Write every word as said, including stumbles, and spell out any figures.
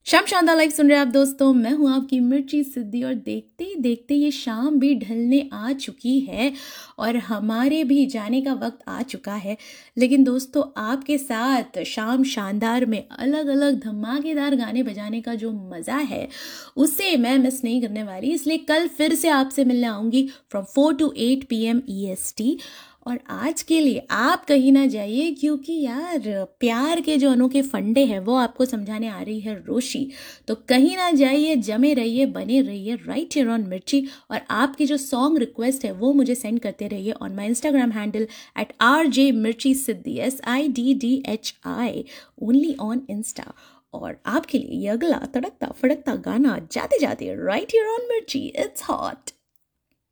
शाम शानदार लाइव सुन रहे हैं आप दोस्तों। मैं हूं आपकी मिर्ची सिद्धि और देखते ही देखते ये शाम भी ढलने आ चुकी है और हमारे भी जाने का वक्त आ चुका है। लेकिन दोस्तों, आपके साथ शाम शानदार में अलग अलग धमाकेदार गाने बजाने का जो मज़ा है उसे मैं मिस नहीं करने वाली। इसलिए कल फिर से आपसे मिलने आऊँगी from four to eight P M E S T. और आज के लिए आप कहीं ना जाइए, क्योंकि यार प्यार के जो अनोखे फंडे हैं वो आपको समझाने आ रही है रोशी। तो कहीं ना जाइए, जमे रहिए, बने रहिए राइट हियर ऑन मिर्ची। और आपकी जो सॉन्ग रिक्वेस्ट है वो मुझे सेंड करते रहिए on my Instagram handle at R J मिर्ची सिद्धि, S I D D H I, only on Insta. और आपके लिए ये अगला तड़कता फड़कता गाना जाते जाते राइट हियर ऑन मिर्ची, इट्स हॉट।